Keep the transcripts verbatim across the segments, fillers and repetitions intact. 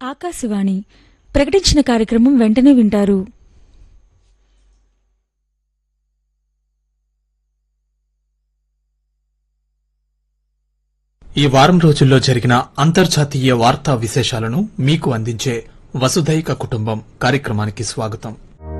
ఆకాశవాణి ప్రకటించిన కార్యక్రమం వెంటనే వింటారు. ఈ వారం రోజుల్లో జరిగిన అంతర్జాతీయ వార్తా విశేషాలను మీకు అందించే వసుధైక కుటుంబం కార్యక్రమానికి స్వాగతం.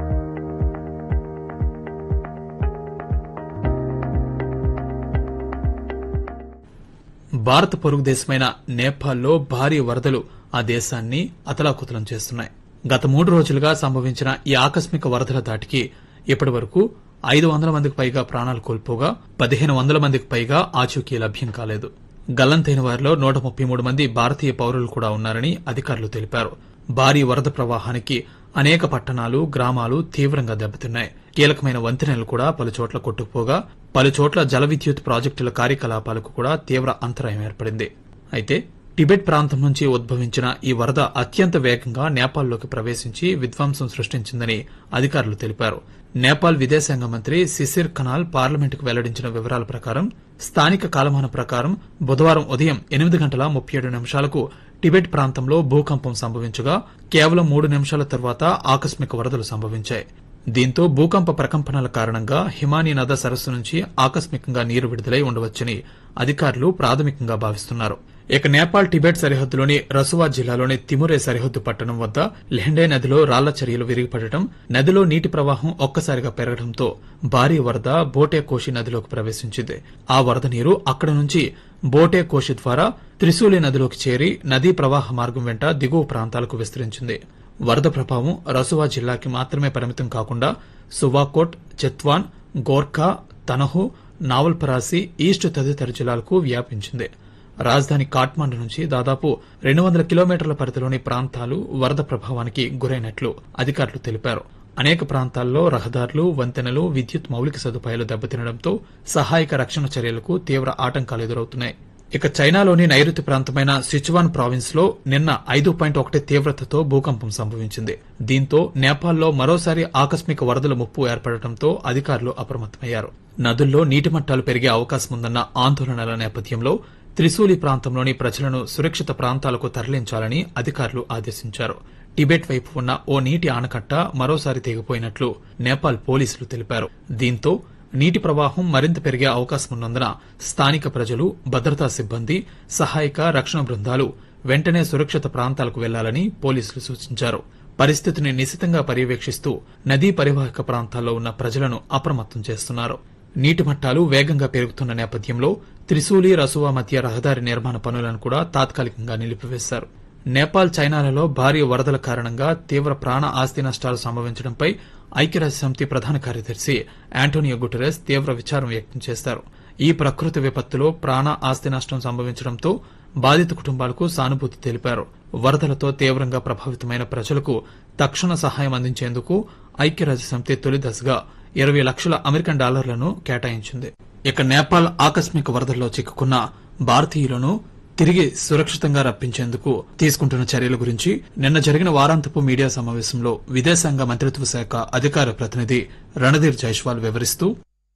భారత పొరుగు దేశమైన నేపాల్లో భారీ వరదలు ఆ దేశాన్ని అతలాకుతలం చేస్తున్నాయి. గత మూడు రోజులుగా సంభవించిన ఈ ఆకస్మిక వరదల దాటికి ఇప్పటి వరకు ఐదు వందల మందికి పైగా ప్రాణాలు కోల్పోగా పదిహేను వందల మందికి పైగా ఆచూకీ లభ్యం కాలేదు. గల్లంతైన వారిలో నూట ముప్పై మూడు మంది భారతీయ పౌరులు కూడా ఉన్నారని అధికారులు తెలిపారు. భారీ వరద ప్రవాహానికి అనేక పట్టణాలు, గ్రామాలు తీవ్రంగా దెబ్బతిన్నాయి. కీలకమైన వంతెనలు కూడా పలుచోట్ల కొట్టుకుపోగా పలుచోట్ల జల విద్యుత్ ప్రాజెక్టుల కార్యకలాపాలకు కూడా తీవ్ర అంతరాయం ఏర్పడింది. అయితే టిబెట్ ప్రాంతం నుంచి ఉద్భవించిన ఈ వరద అత్యంత వేగంగా నేపాల్లోకి ప్రవేశించి విధ్వంసం సృష్టించిందని అధికారులు తెలిపారు. నేపాల్ విదేశాంగ మంత్రి సిసిర్ ఖనాల్ పార్లమెంటుకు వెల్లడించిన వివరాల ప్రకారం స్థానిక కాలమాన ప్రకారం బుధవారం ఉదయం ఎనిమిది గంటల ముప్పై ఏడు నిమిషాలకు టిబెట్ ప్రాంతంలో భూకంపం సంభవించగా కేవలం మూడు నిమిషాల తర్వాత ఆకస్మిక వరదలు సంభవించాయి. దీంతో భూకంప ప్రకంపనల కారణంగా హిమానీ నద సరస్సు నుంచి ఆకస్మికంగా నీరు విడుదలై ఉండవచ్చని అధికారులు ప్రాథమికంగా భావిస్తున్నారు. ఇక నేపాల్ టిబెట్ సరిహద్దులోని రసువా జిల్లాలోని తిమురే సరిహద్దు పట్టణం వద్ద లెహెండే నదిలో రాళ్ల చర్యలు విరిగిపడటం, నదిలో నీటి ప్రవాహం ఒక్కసారిగా పెరగడంతో భారీ వరద బోటే కోషి నదిలోకి ప్రవేశించింది. ఆ వరద నీరు అక్కడ నుంచి బోటే కోషి ద్వారా త్రిశూలి నదిలోకి చేరి నదీ ప్రవాహ మార్గం వెంట దిగువ ప్రాంతాలకు విస్తరించింది. వరద ప్రభావం రసువా జిల్లాకి మాత్రమే పరిమితం కాకుండా సువాకోట్, చెత్వాన్, గోర్ఖా, తనహు, నావల్పరాసి, ఈస్ట్ తదితర జిల్లాలకు వ్యాపించింది. రాజధాని కాఠ్మండు నుంచి దాదాపు రెండు వందల కిలోమీటర్ల పరిధిలోని ప్రాంతాలు వరద ప్రభావానికి గురైనట్లు అధికారులు తెలిపారు. అనేక ప్రాంతాల్లో రహదారులు, వంతెనలు, విద్యుత్ మౌలిక సదుపాయాలు దెబ్బతినడంతో సహాయక రక్షణ చర్యలకు తీవ్ర ఆటంకాలు ఎదురవుతున్నాయి. ఇక చైనాలోని నైరుతి ప్రాంతమైన సిచువాన్ ప్రావిన్స్ లో నిన్న ఐదు పాయింట్ ఒకటి తీవ్రతతో భూకంపం సంభవించింది. దీంతో నేపాల్లో మరోసారి ఆకస్మిక వరదల ముప్పు ఏర్పడటంతో అధికారులు అప్రమత్తమయ్యారు. నదుల్లో నీటి మట్టాలు పెరిగే అవకాశం ఉందన్న ఆందోళనల నేపథ్యంలో త్రిశూలి ప్రాంతంలోని ప్రజలను సురక్షిత ప్రాంతాలకు తరలించాలని అధికారులు ఆదేశించారు. టిబెట్ వైపు ఉన్న ఓ నీటి ఆనకట్ట మరోసారి తెగిపోయినట్లు నేపాల్ పోలీసులు తెలిపారు. దీంతో నీటి ప్రవాహం మరింత పెరిగే అవకాశం ఉన్నందున స్థానిక ప్రజలు, భద్రతా సిబ్బంది, సహాయక రక్షణ బృందాలు వెంటనే సురక్షిత ప్రాంతాలకు వెళ్లాలని పోలీసులు సూచించారు. పరిస్థితిని నిశితంగా పర్యవేక్షిస్తూ నదీ పరివాహక ప్రాంతాల్లో ఉన్న ప్రజలను అప్రమత్తం చేస్తున్నారు. నీటి మట్టాలు వేగంగా పెరుగుతున్న నేపథ్యంలో త్రిశూలి, రసువా మధ్య రహదారి నిర్మాణ పనులను కూడా తాత్కాలికంగా నిలిపివేశారు. నేపాల్, చైనాలలో భారీ వరదల కారణంగా తీవ్ర ప్రాణ ఆస్తి నష్టాలు సంభవించడంపై ఐక్యరాజ్యసమితి ప్రధాన కార్యదర్శి ఆంటోనియో గుటెరస్ తీవ్ర విచారం వ్యక్తం చేశారు. ఈ ప్రకృతి విపత్తులో ప్రాణ ఆస్తి నష్టం సంభవించడంతో బాధిత కుటుంబాలకు సానుభూతి తెలిపారు. వరదలతో తీవ్రంగా ప్రభావితమైన ప్రజలకు తక్షణ సహాయం అందించేందుకు ఐక్యరాజ్యసమితి తొలి దశగా ఇరవై లక్షల అమెరికన్ డాలర్లను కేటాయించింది. ఇక నేపాల్ ఆకస్మిక వరదల్లో చిక్కుకున్న భారతీయులను తిరిగి సురక్షితంగా రప్పించేందుకు తీసుకుంటున్న చర్యల గురించి నిన్న జరిగిన వారాంతపు మీడియా సమావేశంలో విదేశాంగ మంత్రిత్వ శాఖ అధికార ప్రతినిధి రణధీర్ జైస్వాల్ వివరిస్తూ,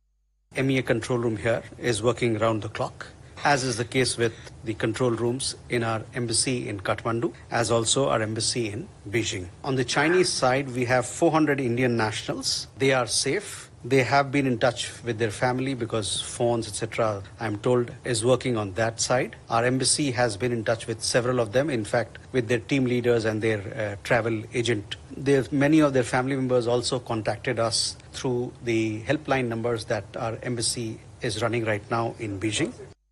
M E A control room here is working round the clock, as is the case with the control rooms in our embassy in Kathmandu, as also our embassy in Beijing. On the Chinese side, we have four hundred Indian nationals. They are safe. They have been in touch with their family because phones, et cetera, I'm told, is working on that side. Our embassy has been in touch with several of them, in fact, with their team leaders and their uh, travel agent. Their, many of their family members also contacted us through the helpline numbers that our embassy is running right now in Beijing.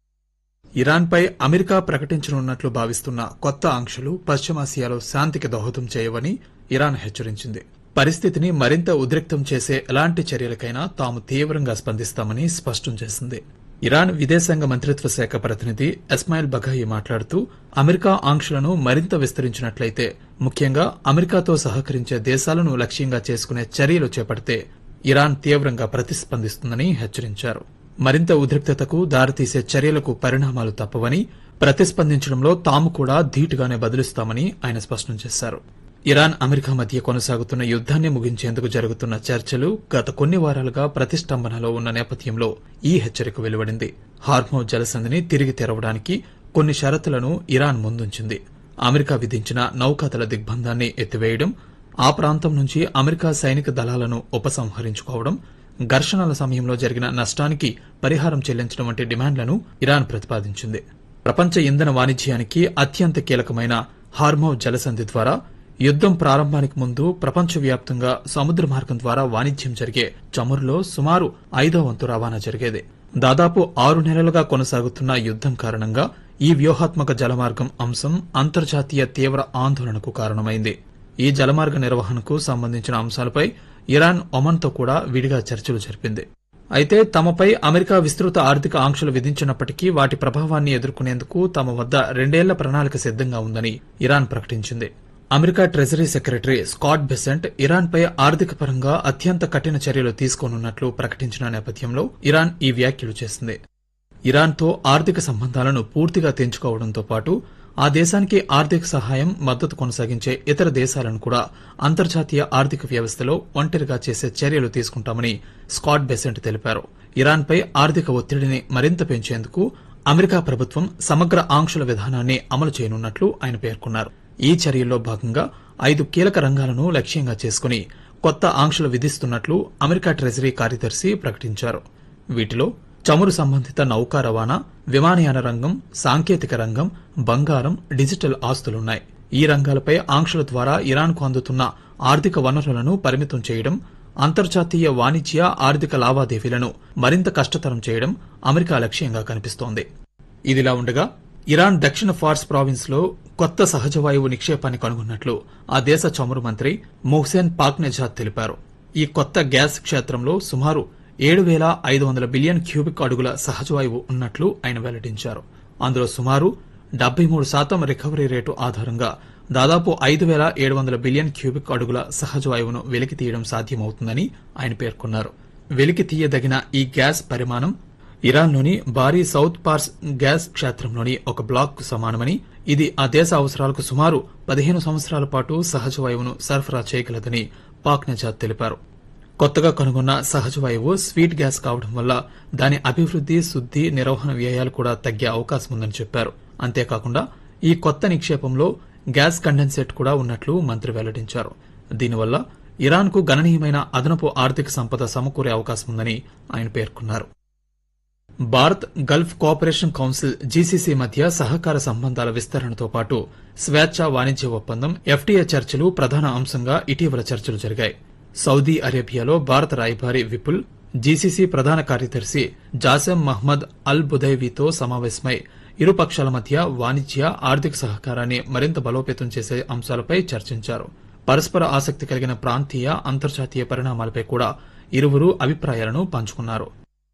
ఇరాన్పై America ప్రకటించనున్నట్లు భావిస్తున్న కొత్త ఆంక్షలు పశ్చిమాసియాలో శాంతికి దోహదం చేయవని Iran హెచ్చరించింది. పరిస్థితిని మరింత ఉద్రిక్తం చేసే ఎలాంటి చర్యలకైనా తాము తీవ్రంగా స్పందిస్తామని స్పష్టం చేసింది. ఇరాన్ విదేశాంగ మంత్రిత్వ శాఖ ప్రతినిధి ఇస్మాయిల్ బఘాయి మాట్లాడుతూ, అమెరికా ఆంక్షలను మరింత విస్తరించినట్లయితే, ముఖ్యంగా అమెరికాతో సహకరించే దేశాలను లక్ష్యంగా చేసుకునే చర్యలు చేపడితే ఇరాన్ తీవ్రంగా ప్రతిస్పందిస్తుందని హెచ్చరించారు. మరింత ఉద్రిక్తతకు దారితీసే చర్యలకు పరిణామాలు తప్పవని, ప్రతిస్పందించడంలో తాము కూడా ధీటుగానే బదులిస్తామని ఆయన స్పష్టం చేశారు. ఇరాన్, అమెరికా మధ్య కొనసాగుతున్న యుద్దాన్ని ముగించేందుకు జరుగుతున్న చర్చలు గత కొన్ని వారాలుగా ప్రతిష్టంభనలో ఉన్న నేపథ్యంలో ఈ హెచ్చరిక వెలువడింది. హార్మోజ్ జలసంధిని తిరిగి తెరవడానికి కొన్ని షరతులను ఇరాన్ ముందుంచింది. అమెరికా విధించిన నౌకాదళ దిగ్బంధాన్ని ఎత్తివేయడం, ఆ ప్రాంతం నుంచి అమెరికా సైనిక దళాలను ఉపసంహరించుకోవడం, ఘర్షణల సమయంలో జరిగిన నష్టానికి పరిహారం చెల్లించడం వంటి డిమాండ్లను ఇరాన్ ప్రతిపాదించింది. ప్రపంచ ఇంధన వాణిజ్యానికి అత్యంత కీలకమైన హార్మోజ్ జలసంధి ద్వారా యుద్దం ప్రారంభానికి ముందు ప్రపంచవ్యాప్తంగా సముద్ర మార్గం ద్వారా వాణిజ్యం జరిగే చమురులో సుమారు ఐదో వంతు రవాణా జరిగేది. దాదాపు ఆరు నెలలుగా కొనసాగుతున్న యుద్దం కారణంగా ఈ వ్యూహాత్మక జలమార్గం అంశం అంతర్జాతీయ తీవ్ర ఆందోళనకు కారణమైంది. ఈ జలమార్గ నిర్వహణకు సంబంధించిన అంశాలపై ఇరాన్ ఒమన్తో కూడా విడిగా చర్చలు జరిపింది. అయితే తమపై అమెరికా విస్తృత ఆర్థిక ఆంక్షలు విధించినప్పటికీ వాటి ప్రభావాన్ని ఎదుర్కొనేందుకు తమ వద్ద రెండేళ్ల ప్రణాళిక సిద్దంగా ఉందని ఇరాన్ ప్రకటించింది. America treasury secretary Scott Besant ఇరాన్పై ఆర్థిక పరంగా అత్యంత కఠిన చర్యలు తీసుకోనున్నట్లు ప్రకటించిన నేపథ్యంలో ఇరాన్ ఈ వ్యాఖ్యలు చేసింది. ఇరాన్తో ఆర్థిక సంబంధాలను పూర్తిగా తెంచుకోవడంతో పాటు ఆ దేశానికి ఆర్థిక సహాయం, మద్దతు కొనసాగించే ఇతర దేశాలను కూడా అంతర్జాతీయ ఆర్థిక వ్యవస్థలో ఒంటరిగా చేసే చర్యలు తీసుకుంటామని స్కాట్ బెసెంట్ తెలిపారు. ఇరాన్పై ఆర్థిక ఒత్తిడిని మరింత పెంచేందుకు అమెరికా ప్రభుత్వం సమగ్ర ఆంక్షల విధానాన్ని అమలు చేయనున్నట్లు ఆయన పేర్కొన్నారు. ఈ చర్యల్లో భాగంగా ఐదు కీలక రంగాలను లక్ష్యంగా చేసుకుని కొత్త ఆంక్షలు విధిస్తున్నట్లు అమెరికా ట్రెజరీ కార్యదర్శి ప్రకటించారు. వీటిలో చమురు సంబంధిత నౌకా రవాణా, విమానయాన రంగం, సాంకేతిక రంగం, బంగారం, డిజిటల్ ఆస్తులున్నాయి. ఈ రంగాలపై ఆంక్షల ద్వారా ఇరాన్కు అందుతున్న ఆర్థిక వనరులను పరిమితం చేయడం, అంతర్జాతీయ వాణిజ్య ఆర్థిక లావాదేవీలను మరింత కష్టతరం చేయడం అమెరికా లక్ష్యంగా కనిపిస్తోంది. ఇదిలా ఉండగా ఇరాన్ దక్షిణ ఫార్స్ ప్రావిన్స్ లో కొత్త సహజవాయువు నిక్షేపాన్ని కనుగొన్నట్లు ఆ దేశ చమురు మంత్రి మొహ్సెన్ పాక్నెజాద్ తెలిపారు. ఈ కొత్త గ్యాస్ క్షేత్రంలో సుమారు ఏడు వేల ఐదు వందల బిలియన్ క్యూబిక్ అడుగుల సహజవాయువు ఉన్నట్లు ఆయన వెల్లడించారు. అందులో సుమారు డెబ్బై మూడు శాతం రికవరీ రేటు ఆధారంగా దాదాపు ఐదు వేల ఏడు వందల బిలియన్ క్యూబిక్ అడుగుల సహజవాయువును వెలికి తీయడం సాధ్యమవుతుందని ఆయన పేర్కొన్నారు. వెలికి తీయదగిన ఈ గ్యాస్ పరిమాణం ఇరాన్లోని బారీ సౌత్ పార్స్ గ్యాస్ క్షేత్రంలోని ఒక బ్లాక్ కు సమానమని, ఇది ఆ దేశ అవసరాలకు సుమారు పదిహేను సంవత్సరాల పాటు సహజవాయువును సరఫరా చేయగలదని పాక్నెజాద్ తెలిపారు. కొత్తగా కనుగొన్న సహజవాయువు స్వీట్ గ్యాస్ కావడం వల్ల దాని అభివృద్ది, శుద్ది, నిర్వహణ వ్యయాలు కూడా తగ్గే అవకాశం ఉందని చెప్పారు. అంతేకాకుండా ఈ కొత్త నిక్షేపంలో గ్యాస్ కండెన్సేట్ కూడా ఉన్నట్లు మంత్రి వెల్లడించారు. దీనివల్ల ఇరాన్కు గణనీయమైన అదనపు ఆర్థిక సంపద సమకూరే అవకాశం ఉందని ఆయన పేర్కొన్నారు. Bharat Gulf cooperation council GCC మధ్య సహకార సంబంధాల విస్తరణతో పాటు స్వేచ్ఛా వాణిజ్య ఒప్పందం ఎఫ్టీఏ చర్చలు ప్రధాన అంశంగా ఇటీవల చర్చలు జరిగాయి. సౌదీ అరేబియాలో భారత రాయబారి విపుల్, జీసీసీ ప్రధాన కార్యదర్శి జాసెమ్ మహ్మద్ అల్ బుదైవీతో సమావేశమై ఇరు పక్షాల మధ్య వాణిజ్య, ఆర్థిక సహకారాన్ని మరింత బలోపేతం చేసే అంశాలపై చర్చించారు. పరస్పర ఆసక్తి కలిగిన ప్రాంతీయ, అంతర్జాతీయ పరిణామాలపై కూడా ఇరువురు అభిప్రాయాలను పంచుకున్నారు.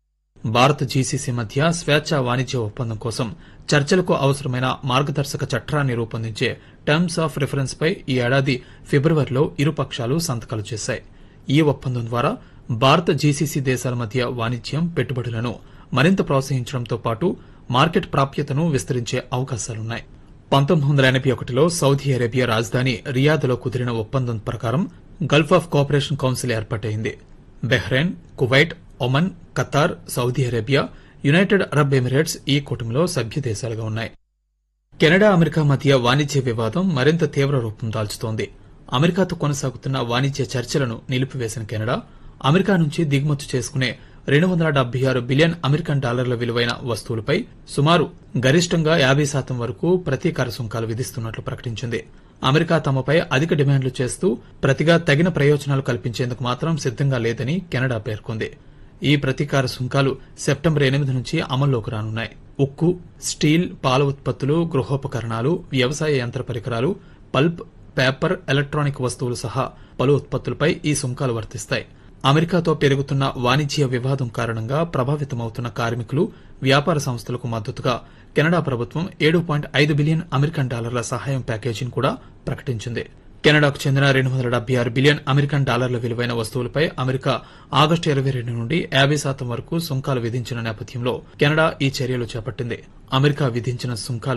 భారత్ జీసీసీ మధ్య స్వేచ్ఛా వాణిజ్య ఒప్పందం కోసం చర్చలకు అవసరమైన మార్గదర్శక చట్టాన్ని రూపొందించే టర్మ్స్ ఆఫ్ రిఫరెన్స్ పై ఈ ఏడాది ఫిబ్రవరిలో ఇరు పక్షాలు సంతకాలు చేశాయి. ఈ ఒప్పందం ద్వారా భారత జీసీసీ దేశాల మధ్య వాణిజ్యం, పెట్టుబడులను మరింత ప్రోత్సహించడంతో పాటు మార్కెట్ ప్రాప్యతను విస్తరించే అవకాశాలున్నాయి. పంతొమ్మిది వందల ఎనబై ఒకటిలో సౌదీ అరేబియా రాజధాని రియాద్లో కుదిరిన ఒప్పందం ప్రకారం గల్ఫ్ ఆఫ్ కోఆపరేషన్ కౌన్సిల్ ఏర్పాటైంది. Bahrain, Kuwait, Oman, Qatar, Saudi Arabia, United Arab Emirates ఈ కూటమిలో సభ్య దేశాలుగా ఉన్నాయి. కెనడా, అమెరికా మధ్య వాణిజ్య వివాదం మరింత తీవ్ర రూపం దాల్చుతోంది. అమెరికాతో కొనసాగుతున్న వాణిజ్య చర్చలను నిలిపివేసిన కెనడా అమెరికా నుంచి దిగుమతి చేసుకునే రెండు వందల డెబ్బై ఆరు బిలియన్ అమెరికన్ డాలర్ల విలువైన వస్తువులపై సుమారు గరిష్టంగా యాబై శాతం వరకు ప్రతీకార సుంకాలు విధిస్తున్నట్లు ప్రకటించింది. అమెరికా తమపై అధిక డిమాండ్లు చేస్తూ ప్రతిగా తగిన ప్రయోజనాలు కల్పించేందుకు మాత్రం సిద్దంగా లేదని కెనడా పేర్కొంది. ఈ ప్రతీకార సుంకాలు సెప్టెంబర్ ఎనిమిది నుంచి అమల్లోకి రానున్నాయి. ఉక్కు, స్టీల్, పాల ఉత్పత్తులు, గృహోపకరణాలు, వ్యవసాయ యంత్ర పరికరాలు, పల్ప్, పేపర్, ఎలక్ట్రానిక్ వస్తువులు సహా పలు ఉత్పత్తులపై ఈ సుంకాలు వర్తిస్తాయి. అమెరికాతో పెరుగుతున్న వాణిజ్య వివాదం కారణంగా ప్రభావితమవుతున్న కార్మికులు, వ్యాపార సంస్థలకు మద్దతుగా కెనడా ప్రభుత్వం ఏడు పాయింట్ ఐదు బిలియన్ అమెరికన్ డాలర్ల సహాయం ప్యాకేజీని కూడా ప్రకటించింది. కెనడాకు చెందిన రెండు వందల డెబ్బై ఆరు బిలియన్ అమెరికన్ డాలర్ల విలువైన వస్తువులపై అమెరికా ఆగస్టు ఇరవై రెండు నుండి యాబై శాతం వరకు సుంకాలు విధించిన నేపథ్యంలో కెనడా ఈ చర్యలు చేపట్టింది. అమెరికా విధించిన సుంకాలు